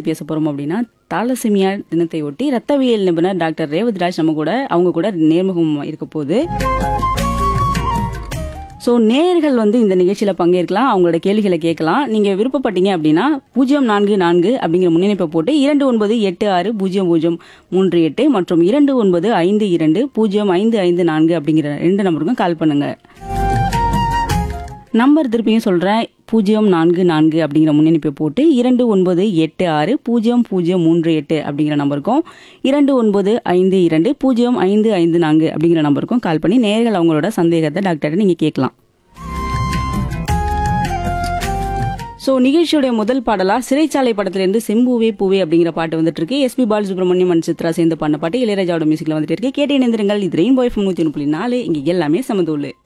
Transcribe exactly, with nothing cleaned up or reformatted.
பேச போறோம் அப்படின்னா தாலசீமியா தினத்தை ஒட்டி ரத்தவியல் நிபுணர் டாக்டர் ரேவதிராஜ் நம்ம கூட அவங்க கூட நேர்முகம் இருக்க போகுது. ஸோ நேயர்கள் வந்து இந்த நிகழ்ச்சியில் பங்கேற்கலாம், அவங்களோட கேள்விகளை கேட்கலாம். நீங்கள் விருப்பப்பட்டீங்க அப்படின்னா பூஜ்ஜியம் நான்கு நான்கு அப்படிங்கிற முன்னிணைப்பை போட்டு இரண்டு ஒன்பது எட்டு ஆறு பூஜ்ஜியம் பூஜ்ஜியம் மூன்று எட்டு மற்றும் இரண்டு ஒன்பது ஐந்து இரண்டு பூஜ்ஜியம் ஐந்து ஐந்து நான்கு அப்படிங்கிற ரெண்டு நம்பருக்கும் கால் பண்ணுங்க. நம்பர் திருப்பியும் சொல்கிறேன், பூஜ்ஜியம் நான்கு நான்கு அப்படிங்கிற முன்னிணைப்பை போட்டு இரண்டு ஒன்பது எட்டு ஆறு பூஜ்ஜியம் பூஜ்ஜியம் மூன்று எட்டு அப்படிங்கிற நம்பருக்கும் இரண்டு ஒன்பது ஐந்து இரண்டு பூஜ்ஜியம் ஐந்து ஐந்து நான்கு அப்படிங்கிற நம்பருக்கும் கால் பண்ணி நேயர்கள் அவங்களோட சந்தேகத்தை டாக்டர்கிட்ட நீங்கள் கேட்கலாம். ஸோ நிகழ்ச்சியுடைய முதல் பாடலா சிறைச்சாலை படத்திலிருந்து செம்பூவே பூவே அப்படிங்கிற பாட்டு வந்துட்டு இருக்கு. எஸ்பி பாலசுப்ரமணியம் அண்ட் சித்ரா சேர்ந்து பண்ண பாட்டு இளையராஜாவோட மியூசிக்ல வந்துட்டு இருக்கு. கேட்டு இணைந்திருங்கள். இது ரெயின்போ எஃப்எம் நூற்றி ஒன்று புள்ளி நாலு. இங்கே எல்லாமே சமதூளு.